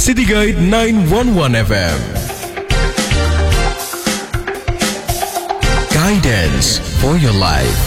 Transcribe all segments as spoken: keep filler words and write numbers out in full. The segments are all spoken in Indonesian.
City Guide sembilan satu satu F M. Guidance for your life.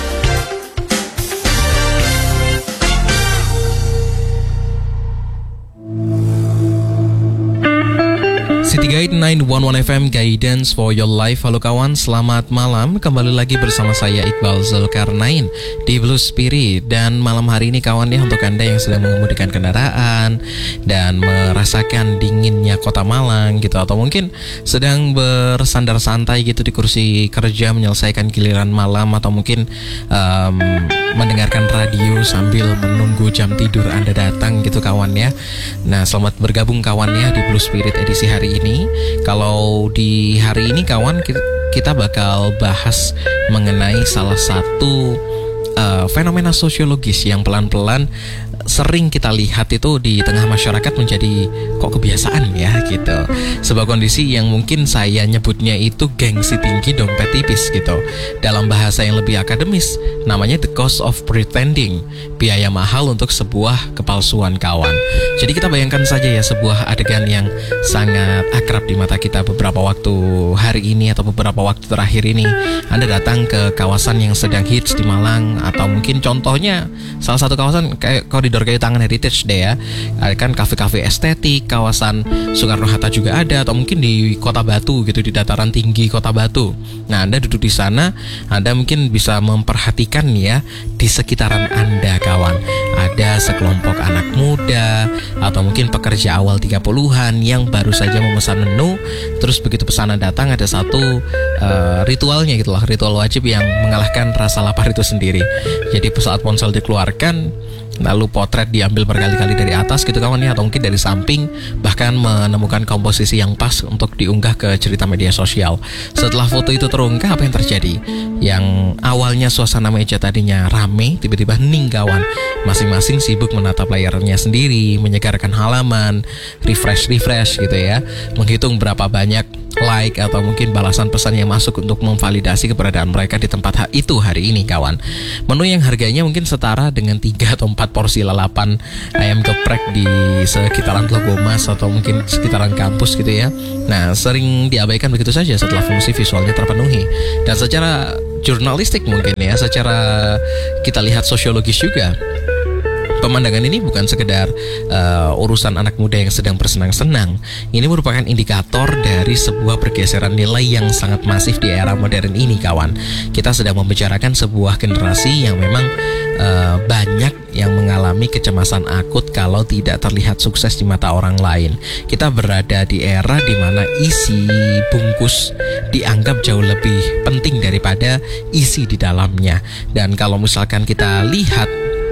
City Guide sembilan satu satu F M, Guidance for your life. Halo kawan, selamat malam. Kembali lagi bersama saya Iqbal Zulkarnain di Blue Spirit. Dan malam hari ini kawan ya, untuk Anda yang sedang mengemudikan kendaraan dan merasakan dinginnya kota Malang gitu, atau mungkin sedang bersandar santai gitu di kursi kerja menyelesaikan giliran malam, atau mungkin um, mendengarkan radio sambil menunggu jam tidur Anda datang gitu kawan ya. Nah, selamat bergabung kawan ya di Blue Spirit edisi hari ini. Ini kalau di hari ini kawan, kita bakal bahas mengenai salah satu uh, fenomena sosiologis yang pelan-pelan sering kita lihat itu di tengah masyarakat menjadi kok kebiasaan ya gitu. Sebuah kondisi yang mungkin saya nyebutnya itu gengsi tinggi dompet tipis gitu. Dalam bahasa yang lebih akademis namanya the cost of pretending, biaya mahal untuk sebuah kepalsuan kawan. Jadi kita bayangkan saja ya sebuah adegan yang sangat akrab di mata kita beberapa waktu hari ini atau beberapa waktu terakhir ini. Anda datang ke kawasan yang sedang hits di Malang, atau mungkin contohnya salah satu kawasan kayak koridor kayu tangan heritage deh ya. Ada kan kafe-kafe estetik, kawasan Soekarno-Hatta juga ada, atau mungkin di Kota Batu gitu, di dataran tinggi Kota Batu. Nah, Anda duduk di sana, Anda mungkin bisa memperhatikan ya di sekitaran Anda kawan. Ada sekelompok anak muda atau mungkin pekerja awal tiga puluhan yang baru saja memesan menu. Terus begitu pesanan datang, ada satu uh, ritualnya gitu lah, ritual wajib yang mengalahkan rasa lapar itu sendiri. Jadi saat ponsel dikeluarkan, lalu potret diambil berkali-kali dari atas gitu kawan ya, atau mungkin dari samping, bahkan menemukan komposisi yang pas untuk diunggah ke cerita media sosial. Setelah foto itu terunggah, apa yang terjadi? Yang awalnya suasana meja tadinya rame, tiba-tiba hening kawan. Masing-masing sibuk menatap layarnya sendiri, menyegarkan halaman, refresh-refresh gitu ya, menghitung berapa banyak like atau mungkin balasan pesan yang masuk untuk memvalidasi keberadaan mereka di tempat itu hari ini kawan. Menu yang harganya mungkin setara dengan tiga atau empat porsi lalapan ayam geprek di sekitaran Telaga Mas atau mungkin sekitaran kampus gitu ya. Nah, sering diabaikan begitu saja setelah fungsi visualnya terpenuhi. Dan secara jurnalistik mungkin ya, secara kita lihat sosiologis juga, pemandangan ini bukan sekedar uh, urusan anak muda yang sedang bersenang-senang. Ini merupakan indikator dari sebuah pergeseran nilai yang sangat masif di era modern ini kawan. Kita sedang membicarakan sebuah generasi yang memang uh, banyak yang mengalami kecemasan akut kalau tidak terlihat sukses di mata orang lain. Kita berada di era di mana isi bungkus dianggap jauh lebih penting daripada isi di dalamnya. Dan kalau misalkan kita lihat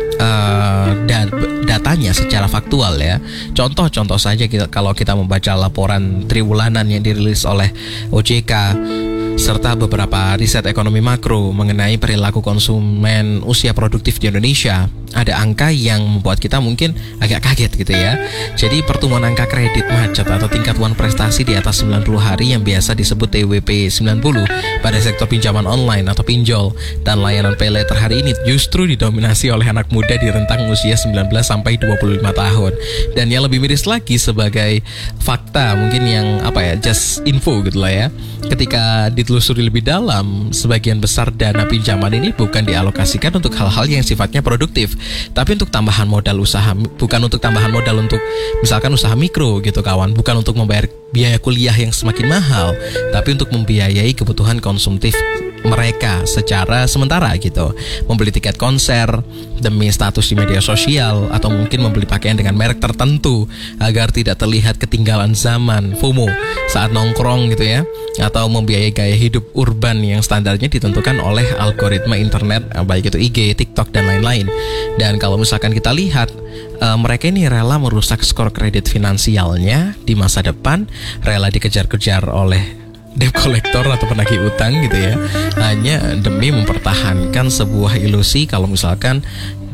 Uh, dan datanya secara faktual ya. Contoh-contoh saja kita, kalau kita membaca laporan triwulanan yang dirilis oleh O J K serta beberapa riset ekonomi makro mengenai perilaku konsumen usia produktif di Indonesia, ada angka yang membuat kita mungkin agak kaget gitu ya. Jadi pertumbuhan angka kredit macet atau tingkat wan prestasi di atas sembilan puluh hari yang biasa disebut T W P sembilan puluh pada sektor pinjaman online atau pinjol dan layanan pay later hari ini justru didominasi oleh anak muda di rentang usia sembilan belas sampai dua puluh lima tahun. Dan yang lebih miris lagi sebagai fakta mungkin yang apa ya, just info gitu lah ya. Ketika ditelusuri lebih dalam, sebagian besar dana pinjaman ini bukan dialokasikan untuk hal-hal yang sifatnya produktif, tapi untuk tambahan modal usaha, bukan untuk tambahan modal untuk misalkan usaha mikro gitu kawan, bukan untuk membayar biaya kuliah yang semakin mahal, tapi untuk membiayai kebutuhan konsumtif mereka secara sementara gitu. Membeli tiket konser demi status di media sosial, atau mungkin membeli pakaian dengan merek tertentu agar tidak terlihat ketinggalan zaman, FOMO, saat nongkrong gitu ya. Atau membiayai gaya hidup urban yang standarnya ditentukan oleh algoritma internet, baik itu I G, TikTok, dan lain-lain. Dan kalau misalkan kita lihat, uh, mereka ini rela merusak skor kredit finansialnya di masa depan, rela dikejar-kejar oleh debt collector atau penagih utang gitu ya, hanya demi mempertahankan sebuah ilusi kalau misalkan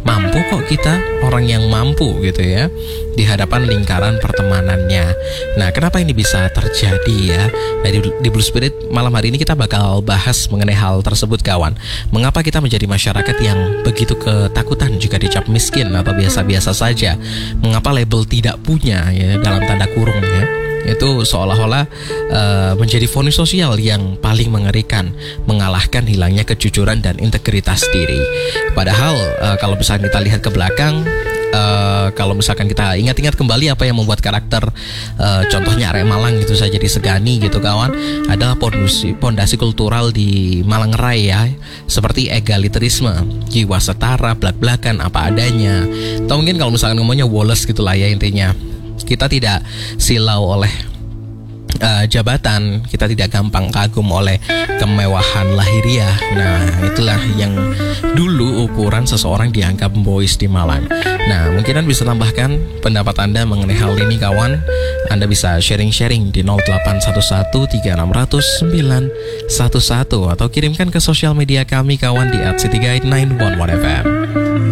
mampu kok kita, orang yang mampu gitu ya, di hadapan lingkaran pertemanannya. Nah, kenapa ini bisa terjadi ya? Nah, di, di Blue Spirit malam hari ini kita bakal bahas mengenai hal tersebut kawan. Mengapa kita menjadi masyarakat yang begitu ketakutan jika dicap miskin atau biasa-biasa saja? Mengapa label tidak punya ya dalam tanda kurung ya? Itu seolah-olah uh, menjadi vonis sosial yang paling mengerikan, mengalahkan hilangnya kejujuran dan integritas diri. Padahal uh, kalau misalkan kita lihat ke belakang, uh, kalau misalkan kita ingat-ingat kembali apa yang membuat karakter uh, contohnya Arek Malang gitu saja disegani gitu kawan, adalah pondasi, pondasi kultural di Malang Raya seperti egalitarisme, jiwa setara, blak-blakan apa adanya. Atau mungkin kalau misalkan ngomongnya Wallace gitulah ya, intinya kita tidak silau oleh uh, jabatan, kita tidak gampang kagum oleh kemewahan lahiriah. Nah, itulah yang dulu ukuran seseorang dianggap boys di Malang. Nah, mungkin Anda bisa tambahkan pendapat Anda mengenai hal ini kawan. Anda bisa sharing-sharing di nol delapan satu satu tiga enam nol nol sembilan satu satu atau kirimkan ke sosial media kami kawan di at city guide sembilan satu satu F M.